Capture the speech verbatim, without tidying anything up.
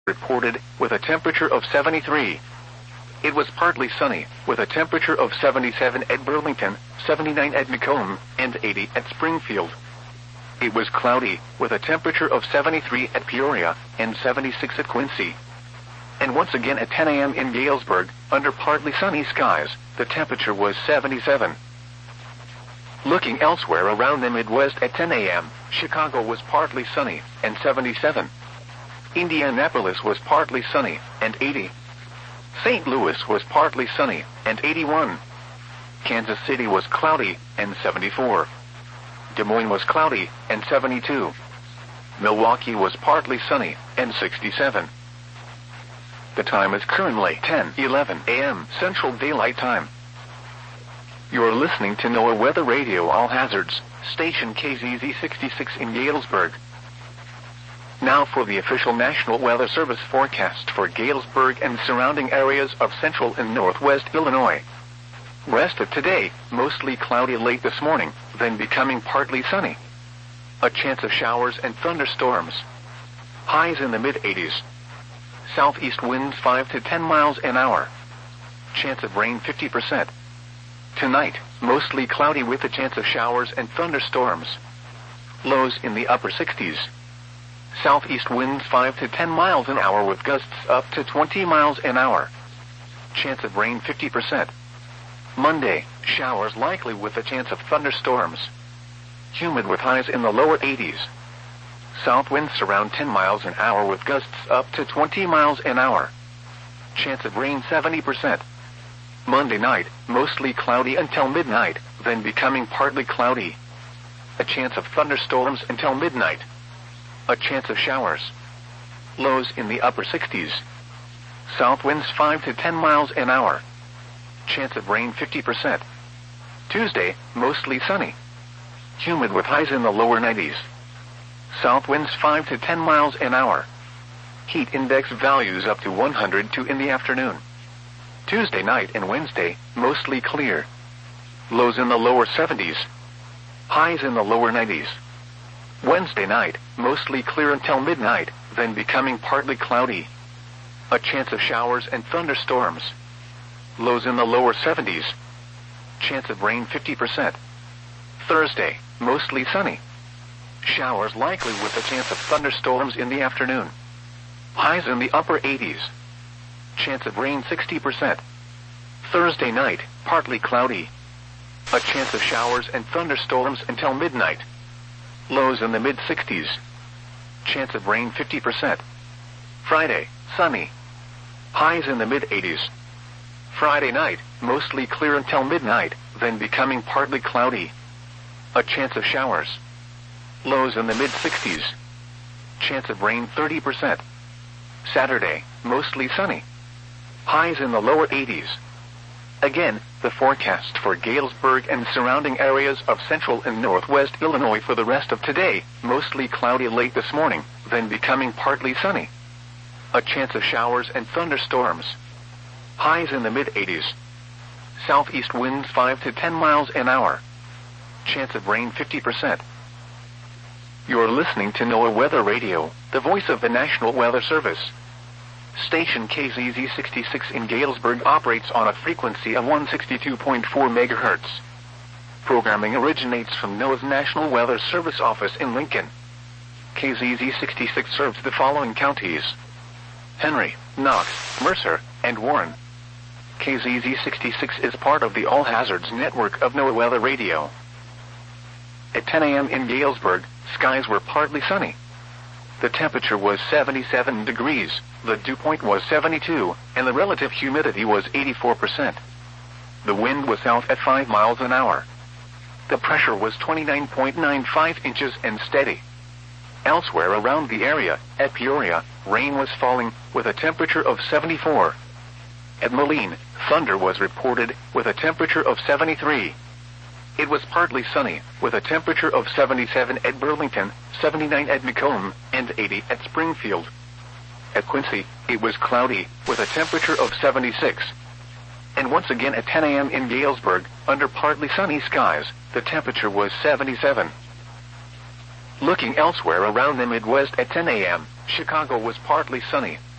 reported with a temperature of seventy-three. It was partly sunny, with a temperature of seventy-seven at Burlington, seventy-nine at Macomb, and eighty at Springfield. It was cloudy, with a temperature of seventy-three at Peoria, and seventy-six at Quincy. And once again at ten a m in Galesburg, under partly sunny skies, the temperature was seventy-seven. Looking elsewhere around the Midwest at ten a m, Chicago was partly sunny, and seventy-seven. Indianapolis was partly sunny, and eighty. Saint Louis was partly sunny, and eighty-one. Kansas City was cloudy, and seventy-four. Des Moines was cloudy, and seventy-two. Milwaukee was partly sunny, and sixty-seven. The time is currently ten eleven a m Central Daylight Time. You're listening to NOAA Weather Radio All Hazards, station K Z Z sixty-six in Galesburg. Now for the official National Weather Service forecast for Galesburg and surrounding areas of central and northwest Illinois. Rest of today, mostly cloudy late this morning, then becoming partly sunny. A chance of showers and thunderstorms. Highs in the mid eighties. Southeast winds five to ten miles an hour. Chance of rain fifty percent. Tonight, mostly cloudy with a chance of showers and thunderstorms. Lows in the upper sixties. Southeast winds five to ten miles an hour with gusts up to twenty miles an hour. Chance of rain fifty percent. Monday, showers likely with a chance of thunderstorms. Humid with highs in the lower eighties. South winds around ten miles an hour with gusts up to twenty miles an hour. Chance of rain seventy percent. Monday night, mostly cloudy until midnight, then becoming partly cloudy. A chance of thunderstorms until midnight. A chance of showers. Lows in the upper sixties. South winds five to ten miles an hour. Chance of rain fifty percent. Tuesday, mostly sunny. Humid with highs in the lower nineties. South winds five to ten miles an hour. Heat index values up to one hundred two in the afternoon. Tuesday night and Wednesday, mostly clear. Lows in the lower seventies. Highs in the lower nineties. Wednesday night, mostly clear until midnight, then becoming partly cloudy. A chance of showers and thunderstorms. Lows in the lower seventies. Chance of rain fifty percent. Thursday, mostly sunny. Showers likely with a chance of thunderstorms in the afternoon. Highs in the upper eighties. Chance of rain sixty percent. Thursday night, partly cloudy. A chance of showers and thunderstorms until midnight. Lows in the mid sixties. Chance of rain fifty percent. Friday, sunny. Highs in the mid eighties. Friday night, mostly clear until midnight, then becoming partly cloudy. A chance of showers. Lows in the mid sixties. Chance of rain thirty percent. Saturday, mostly sunny. Highs in the lower eighties. Again, the forecast for Galesburg and surrounding areas of central and northwest Illinois for the rest of today, mostly cloudy late this morning, then becoming partly sunny. A chance of showers and thunderstorms. Highs in the mid eighties. Southeast winds five to ten miles an hour. Chance of rain fifty percent. You're listening to NOAA Weather Radio, the voice of the National Weather Service. Station K Z Z sixty-six in Galesburg operates on a frequency of one sixty-two point four megahertz. Programming originates from NOAA's National Weather Service office in Lincoln. K Z Z sixty-six serves the following counties: Henry, Knox, Mercer, and Warren. K Z Z sixty-six is part of the All Hazards network of NOAA Weather Radio. At ten a m in Galesburg, skies were partly sunny. The temperature was seventy-seven degrees, the dew point was seventy-two, and the relative humidity was eighty-four percent. The wind was south at five miles an hour. The pressure was twenty-nine point nine five inches and steady. Elsewhere around the area, at Peoria, rain was falling, with a temperature of seventy-four. At Moline, thunder was reported, with a temperature of seventy-three. It was partly sunny, with a temperature of seventy-seven at Burlington, seventy-nine at Macomb, and eighty at Springfield. At Quincy, it was cloudy, with a temperature of seventy-six. And once again at ten a m in Galesburg, under partly sunny skies, the temperature was seventy-seven. Looking elsewhere around the Midwest at ten a m, Chicago was partly sunny,